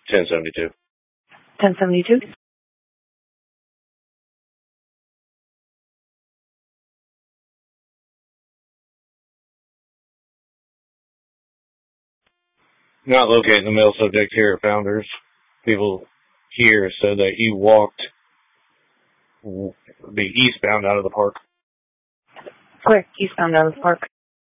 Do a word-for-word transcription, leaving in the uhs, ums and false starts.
ten seventy-two. ten seventy-two? Not locating the male subject here at Founders. People here said that he walked the eastbound out of the park. Where? Eastbound out of the park.